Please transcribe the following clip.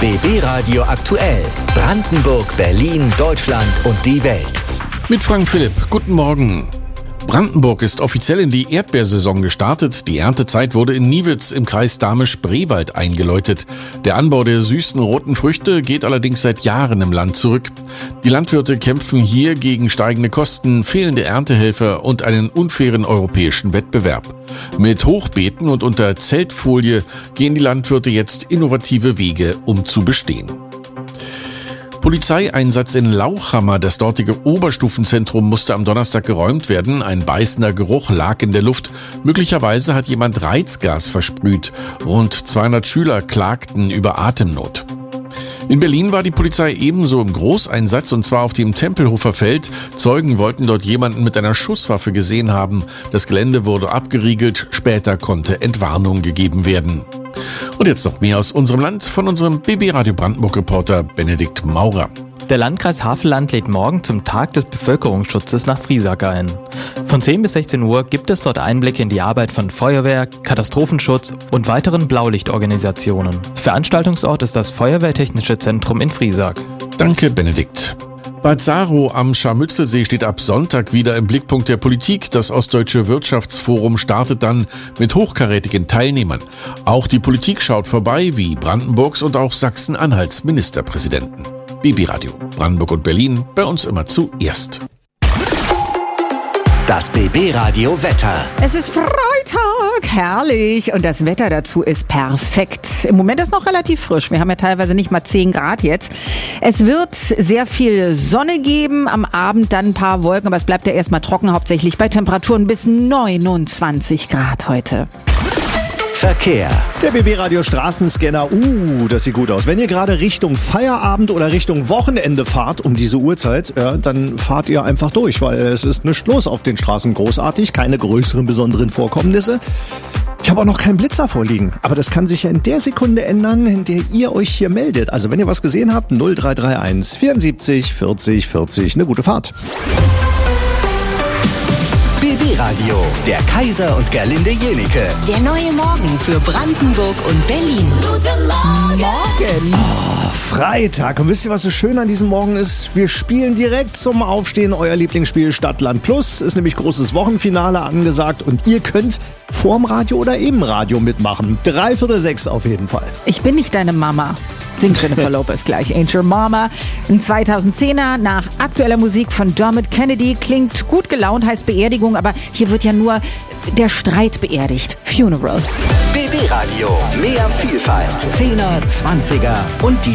BB Radio aktuell. Brandenburg, Berlin, Deutschland und die Welt. Mit Frank Philipp. Guten Morgen. Brandenburg ist offiziell in die Erdbeersaison gestartet. Die Erntezeit wurde in Niewitz im Kreis Dahme-Spreewald eingeläutet. Der Anbau der süßen roten Früchte geht allerdings seit Jahren im Land zurück. Die Landwirte kämpfen hier gegen steigende Kosten, fehlende Erntehelfer und einen unfairen europäischen Wettbewerb. Mit Hochbeeten und unter Zeltfolie gehen die Landwirte jetzt innovative Wege, um zu bestehen. Polizeieinsatz in Lauchhammer. Das dortige Oberstufenzentrum musste am Donnerstag geräumt werden. Ein beißender Geruch lag in der Luft. Möglicherweise hat jemand Reizgas versprüht. Rund 200 Schüler klagten über Atemnot. In Berlin war die Polizei ebenso im Großeinsatz, und zwar auf dem Tempelhofer Feld. Zeugen wollten dort jemanden mit einer Schusswaffe gesehen haben. Das Gelände wurde abgeriegelt. Später konnte Entwarnung gegeben werden. Und jetzt noch mehr aus unserem Land von unserem BB Radio Brandenburg-Reporter Benedikt Maurer. Der Landkreis Havelland lädt morgen zum Tag des Bevölkerungsschutzes nach Friesack ein. Von 10 bis 16 Uhr gibt es dort Einblicke in die Arbeit von Feuerwehr, Katastrophenschutz und weiteren Blaulichtorganisationen. Veranstaltungsort ist das Feuerwehrtechnische Zentrum in Friesack. Danke, Benedikt. Bad Saro am Scharmützelsee steht ab Sonntag wieder im Blickpunkt der Politik. Das Ostdeutsche Wirtschaftsforum startet dann mit hochkarätigen Teilnehmern. Auch die Politik schaut vorbei, wie Brandenburgs und auch Sachsen-Anhalts Ministerpräsidenten. BB Radio, Brandenburg und Berlin, bei uns immer zuerst. Das BB Radio Wetter. Es ist Freitag, herrlich, und das Wetter dazu ist perfekt. Im Moment ist noch relativ frisch, wir haben ja teilweise nicht mal 10 Grad jetzt. Es wird sehr viel Sonne geben, am Abend dann ein paar Wolken, aber es bleibt ja erstmal trocken, hauptsächlich bei Temperaturen bis 29 Grad heute. Verkehr. Der BB Radio Straßenscanner, das sieht gut aus. Wenn ihr gerade Richtung Feierabend oder Richtung Wochenende fahrt um diese Uhrzeit, dann fahrt ihr einfach durch, weil es ist nichts los auf den Straßen, großartig, keine größeren besonderen Vorkommnisse. Ich habe auch noch keinen Blitzer vorliegen, aber das kann sich ja in der Sekunde ändern, in der ihr euch hier meldet. Also wenn ihr was gesehen habt, 0331 74 40 40, eine gute Fahrt. BB Radio, der Kaiser und Gerlinde Jenike. Der neue Morgen für Brandenburg und Berlin. Guten Morgen. Freitag. Und wisst ihr, was so schön an diesem Morgen ist? Wir spielen direkt zum Aufstehen euer Lieblingsspiel Stadt, Land, Plus. Ist nämlich großes Wochenfinale angesagt und ihr könnt vorm Radio oder im Radio mitmachen. 5:45 auf jeden Fall. Ich bin nicht deine Mama. Singt Jennifer Lopez gleich. Ain't Your Mama. Ein 2010er nach aktueller Musik von Dermot Kennedy. Klingt gut gelaunt, heißt Beerdigung, aber hier wird ja nur der Streit beerdigt. Funeral. BB Radio, mehr Vielfalt. 10er, 20er und die